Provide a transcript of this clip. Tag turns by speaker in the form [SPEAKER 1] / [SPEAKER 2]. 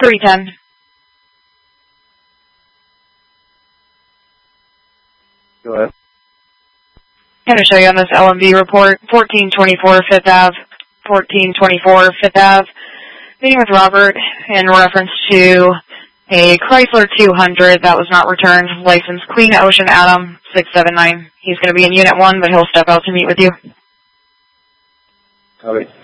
[SPEAKER 1] 310.
[SPEAKER 2] Go ahead.
[SPEAKER 1] I'm going to show you on this LMV report, 1424 5th Ave, 1424 5th Ave. Meeting with Robert in reference to a Chrysler 200 that was not returned, license Queen Ocean Adam 679. He's going to be in Unit 1, but he'll step out to meet with you.
[SPEAKER 2] Copy.